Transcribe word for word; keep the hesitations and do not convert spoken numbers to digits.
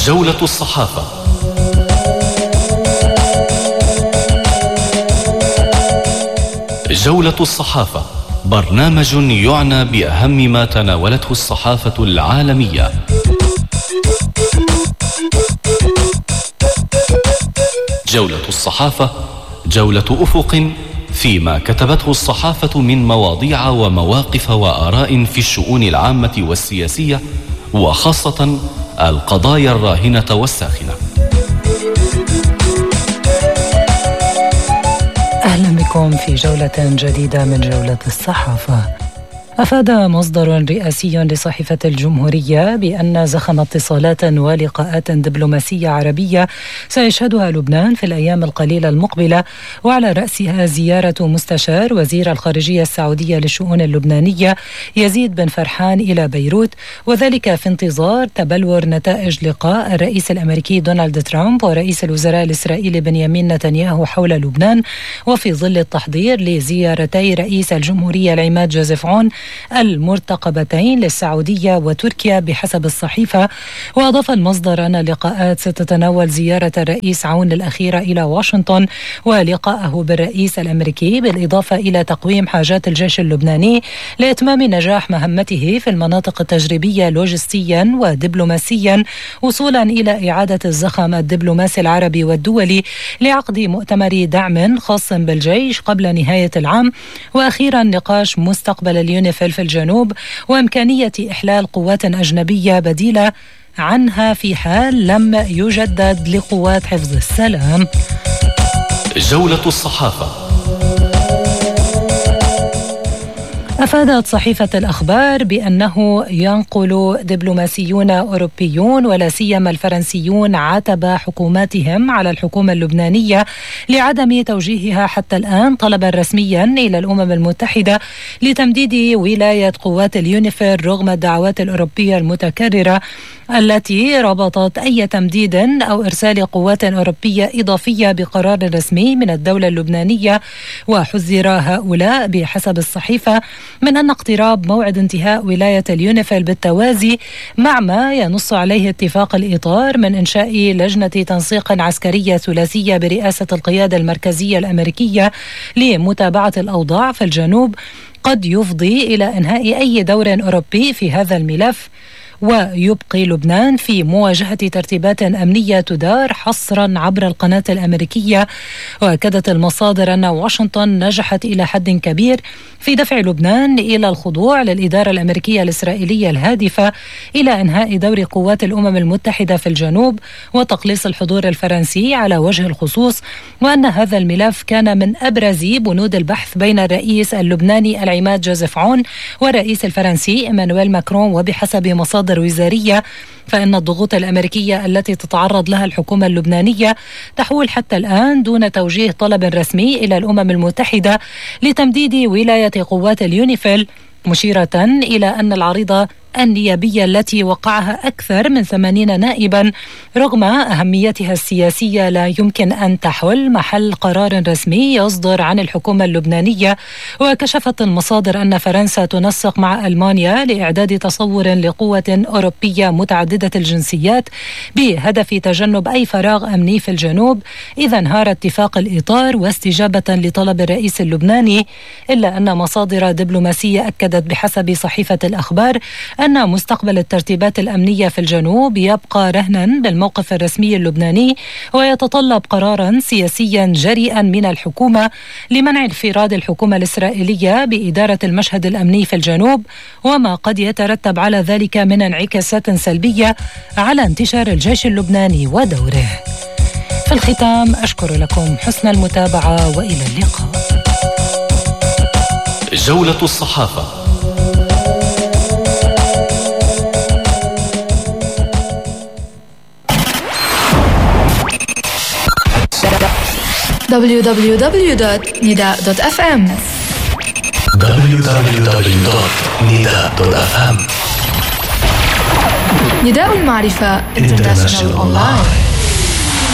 جولة الصحافة. جولة الصحافة برنامج يعنى بأهم ما تناولته الصحافة العالمية. جولة الصحافة جولة أفق فيما كتبته الصحافة من مواضيع ومواقف وآراء في الشؤون العامة والسياسية، وخاصة القضايا الراهنة والساخنة. أهلا بكم في جولة جديدة من جولة الصحافة. أفاد مصدر رئاسي لصحيفة الجمهورية بأن زخم اتصالات ولقاءات دبلوماسية عربية سيشهدها لبنان في الأيام القليلة المقبلة، وعلى رأسها زيارة مستشار وزير الخارجية السعودية للشؤون اللبنانية يزيد بن فرحان إلى بيروت، وذلك في انتظار تبلور نتائج لقاء الرئيس الأمريكي دونالد ترامب ورئيس الوزراء الإسرائيلي بنيامين نتنياهو حول لبنان، وفي ظل التحضير لزيارتي رئيس الجمهورية العماد جوزيف عون المرتقبتين للسعودية وتركيا بحسب الصحيفة. وأضاف المصدر أن اللقاءات ستتناول زيارة الرئيس عون الأخيرة إلى واشنطن ولقاءه بالرئيس الأمريكي، بالإضافة إلى تقويم حاجات الجيش اللبناني لإتمام نجاح مهمته في المناطق التجريبية لوجستيا ودبلوماسيا، وصولا إلى إعادة الزخم الدبلوماسي العربي والدولي لعقد مؤتمر دعم خاص بالجيش قبل نهاية العام، وأخيرا نقاش مستقبل اليونيفيل في الجنوب وإمكانية إحلال قوات أجنبية بديلة عنها في حال لم يجدد لقوات حفظ السلام. جولة الصحافة. أفادت صحيفة الأخبار بأنه ينقل دبلوماسيون أوروبيون ولا سيما الفرنسيون عتب حكوماتهم على الحكومة اللبنانية لعدم توجيهها حتى الآن طلبا رسميا إلى الأمم المتحدة لتمديد ولاية قوات اليونيفيل رغم الدعوات الأوروبية المتكررة التي ربطت أي تمديد أو إرسال قوات أوروبية إضافية بقرار رسمي من الدولة اللبنانية. وحذر هؤلاء بحسب الصحيفة من أن اقتراب موعد انتهاء ولاية اليونيفيل بالتوازي مع ما ينص عليه اتفاق الإطار من إنشاء لجنة تنسيق عسكرية ثلاثية برئاسة القيادة المركزية الأمريكية لمتابعة الأوضاع في الجنوب قد يفضي إلى إنهاء أي دور أوروبي في هذا الملف، ويبقي لبنان في مواجهة ترتيبات أمنية تدار حصرا عبر القناة الأمريكية. وأكدت المصادر أن واشنطن نجحت إلى حد كبير في دفع لبنان إلى الخضوع للإدارة الأمريكية الإسرائيلية الهادفة إلى إنهاء دور قوات الأمم المتحدة في الجنوب وتقليص الحضور الفرنسي على وجه الخصوص، وأن هذا الملف كان من أبرز بنود البحث بين الرئيس اللبناني العماد جوزيف عون والرئيس الفرنسي إيمانويل ماكرون. وبحسب مصادر وزارية فإن الضغوط الأمريكية التي تتعرض لها الحكومة اللبنانية تحول حتى الآن دون توجيه طلب رسمي إلى الأمم المتحدة لتمديد ولاية قوات اليونيفيل، مشيرة إلى أن العريضة النيابية التي وقعها أكثر من ثمانين نائبا رغم أهميتها السياسية لا يمكن أن تحل محل قرار رسمي يصدر عن الحكومة اللبنانية. وكشفت المصادر أن فرنسا تنسق مع ألمانيا لإعداد تصور لقوة أوروبية متعددة الجنسيات بهدف تجنب أي فراغ أمني في الجنوب إذا انهار اتفاق الإطار، واستجابة لطلب الرئيس اللبناني. إلا أن مصادر دبلوماسية أكدت بحسب صحيفة الأخبار أن مستقبل الترتيبات الأمنية في الجنوب يبقى رهنا بالموقف الرسمي اللبناني، ويتطلب قرارا سياسيا جريئا من الحكومة لمنع انفراد الحكومة الإسرائيلية بإدارة المشهد الأمني في الجنوب، وما قد يترتب على ذلك من انعكاسات سلبية على انتشار الجيش اللبناني ودوره. في الختام أشكر لكم حسن المتابعة وإلى اللقاء. جولة الصحافة. دبليو دبليو دبليو دوت نداء دوت اف ام دبليو دبليو دبليو دوت نداء دوت اف ام نداء المعرفة انترناشونال أونلاين.